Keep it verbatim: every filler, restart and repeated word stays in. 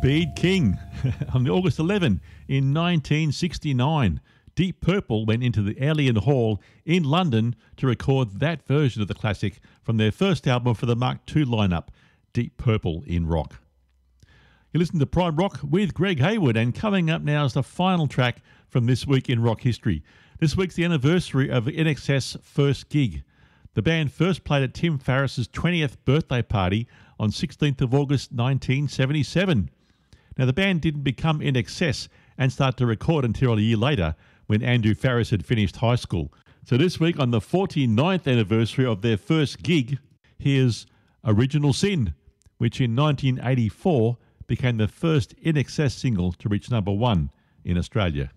Speed King. On August eleventh in nineteen sixty-nine, Deep Purple went into the Alien Hall in London to record that version of the classic from their first album for the Mark two lineup, Deep Purple in Rock. You listen to Prime Rock with Greg Hayward, and coming up now is the final track from this week in rock history. This week's the anniversary of the I N X S first gig. The band first played at Tim Farriss's twentieth birthday party on sixteenth of August nineteen seventy-seven. Now, the band didn't become I N X S and start to record until a year later when Andrew Farriss had finished high school. So this week, on the forty-ninth anniversary of their first gig, here's Original Sin, which in nineteen eighty-four became the first I N X S single to reach number one in Australia.